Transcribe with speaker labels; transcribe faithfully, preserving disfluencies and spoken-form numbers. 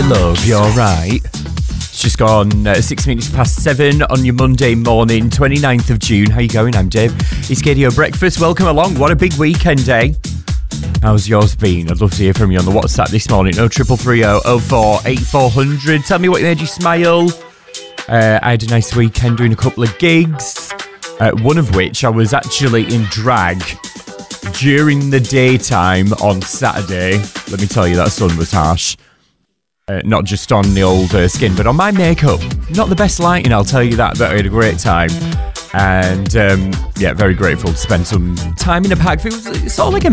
Speaker 1: love, you're right. It's just gone uh, six minutes past seven on your Monday morning, twenty-ninth of June. How you going? I'm Dave. It's Gaydio Breakfast. Welcome along. What a big weekend, eh? How's yours been? I'd love to hear from you on the WhatsApp this morning. Oh, triple three oh oh four eight four hundred. Tell me what made you smile. Uh, I had a nice weekend doing a couple of gigs. Uh, one of which I was actually in drag during the daytime on Saturday. Let me tell you, that sun was harsh. Uh, not just on the old uh, skin, but on my makeup. Not the best lighting, I'll tell you that, but I had a great time. And um, yeah, very grateful to spend some time in a park. It was, it's sort of like a